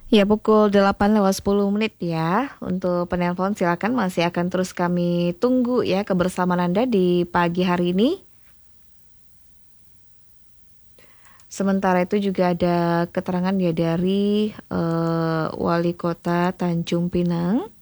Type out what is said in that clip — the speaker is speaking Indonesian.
Ya, pukul 8 lewat 10 menit ya. Untuk penelpon silakan, masih akan terus kami tunggu ya kebersamaan Anda di pagi hari ini. Sementara itu juga ada keterangan ya dari Wali Kota Tanjung Pinang.